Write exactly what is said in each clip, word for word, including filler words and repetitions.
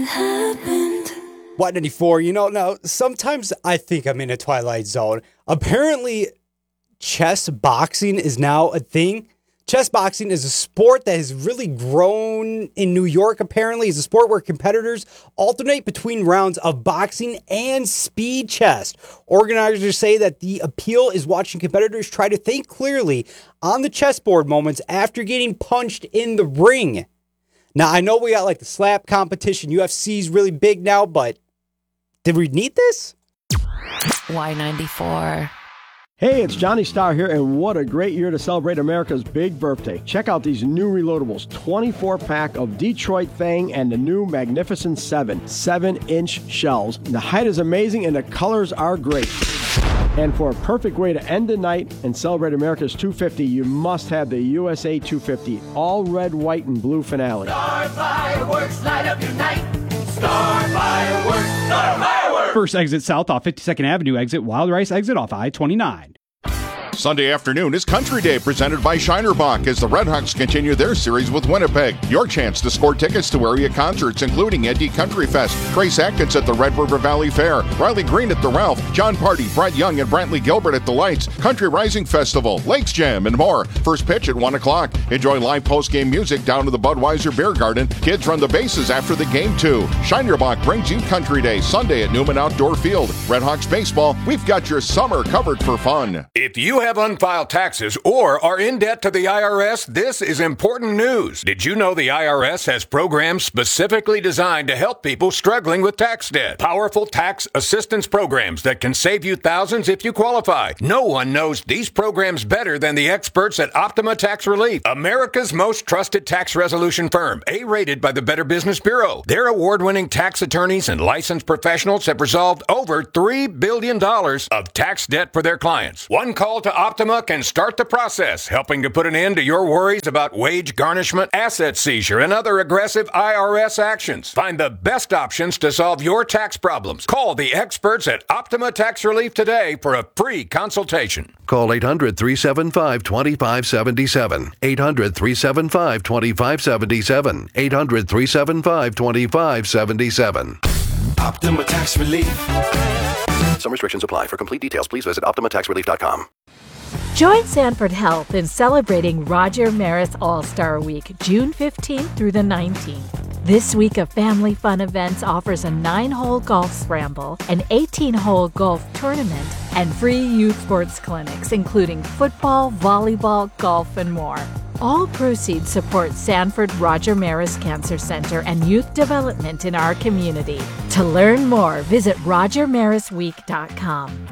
Y ninety-four, you know, now, sometimes I think I'm in a Twilight Zone. Apparently, chess boxing is now a thing. Chess boxing is a sport that has really grown in New York, apparently. It's a sport where competitors alternate between rounds of boxing and speed chess. Organizers say that the appeal is watching competitors try to think clearly on the chessboard moments after getting punched in the ring. Now, I know we got like the slap competition. U F C's really big now, but did we need this? Y ninety-four. Hey, it's Johnny Starr here, and what a great year to celebrate America's big birthday. Check out these new reloadables, twenty-four pack of Detroit Fang and the new Magnificent seven, seven inch shells. The height is amazing and the colors are great. And for a perfect way to end the night and celebrate America's two fifty, you must have the U S A two fifty, all red, white, and blue finale. Star fireworks, light up your night. Star fireworks, star fireworks. First exit south off fifty-second Avenue exit, Wild Rice exit off I twenty-nine. Sunday afternoon is Country Day, presented by Shinerbach, as the Redhawks continue their series with Winnipeg. Your chance to score tickets to area concerts, including Indy Country Fest, Trace Atkins at the Red River Valley Fair, Riley Green at the Ralph, John Party, Brett Young, and Brantley Gilbert at the Lights, Country Rising Festival, Lakes Jam, and more. First pitch at one o'clock. Enjoy live post-game music down to the Budweiser Beer Garden. Kids run the bases after the game, too. Shinerbach brings you Country Day, Sunday at Newman Outdoor Field. Redhawks baseball, we've got your summer covered for fun. If you have unfiled taxes or are in debt to the I R S, this is important news. Did you know the I R S has programs specifically designed to help people struggling with tax debt? Powerful tax assistance programs that can save you thousands if you qualify. No one knows these programs better than the experts at Optima Tax Relief, America's most trusted tax resolution firm, A-rated by the Better Business Bureau. Their award-winning tax attorneys and licensed professionals have resolved over three billion dollars of tax debt for their clients. One call to Optima can start the process, helping to put an end to your worries about wage garnishment, asset seizure, and other aggressive I R S actions. Find the best options to solve your tax problems. Call the experts at Optima Tax Relief today for a free consultation. Call eight hundred, three seven five, two five seven seven. eight hundred, three seven five, two five seven seven. eight hundred, three seven five, two five seven seven. Optima Tax Relief. Some restrictions apply. For complete details, please visit optima tax relief dot com. Join Sanford Health in celebrating Roger Maris All-Star Week, June fifteenth through the nineteenth. This week of family fun events offers a nine-hole golf scramble, an eighteen-hole golf tournament, and free youth sports clinics, including football, volleyball, golf, and more. All proceeds support Sanford Roger Maris Cancer Center and youth development in our community. To learn more, visit roger maris week dot com.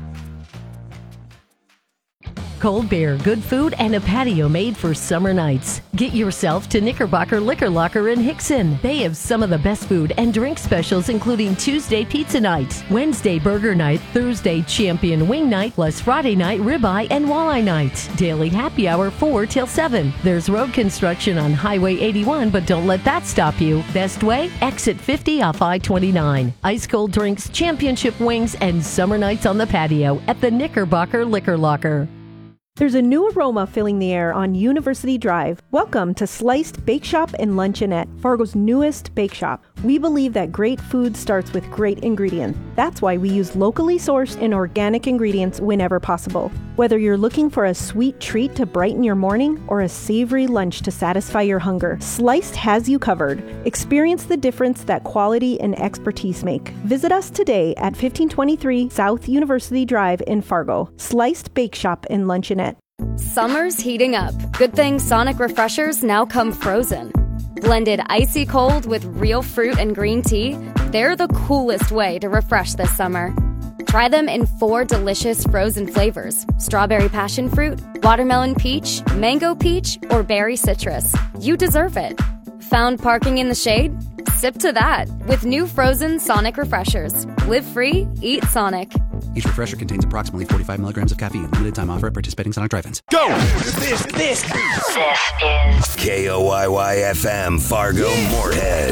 Cold beer, good food, and a patio made for summer nights. Get yourself to Knickerbocker Liquor Locker in Hickson. They have some of the best food and drink specials, including Tuesday pizza night, Wednesday burger night, Thursday champion wing night, plus Friday night ribeye and walleye night. Daily happy hour four till seven. There's road construction on Highway eighty-one, but don't let that stop you. Best way? Exit fifty off I twenty-nine. Ice cold drinks, championship wings, and summer nights on the patio at the Knickerbocker Liquor Locker. There's a new aroma filling the air on University Drive. Welcome to Sliced Bake Shop and Luncheonette, Fargo's newest bake shop. We believe that great food starts with great ingredients. That's why we use locally sourced and organic ingredients whenever possible. Whether you're looking for a sweet treat to brighten your morning or a savory lunch to satisfy your hunger, Sliced has you covered. Experience the difference that quality and expertise make. Visit us today at fifteen twenty-three South University Drive in Fargo. Sliced Bake Shop and Luncheonette. Summer's heating up. Good thing Sonic Refreshers now come frozen. Blended icy cold with real fruit and green tea, they're the coolest way to refresh this summer. Try them in four delicious frozen flavors: strawberry passion fruit, watermelon peach, mango peach, or berry citrus. You deserve it. Found parking in the shade? Sip to that with new frozen Sonic Refreshers. Live free, eat Sonic. Each refresher contains approximately forty-five milligrams of caffeine. Limited time offer at participating Sonic drive-ins. Go! This, this, this is K O Y Y F M, Fargo, Moorhead.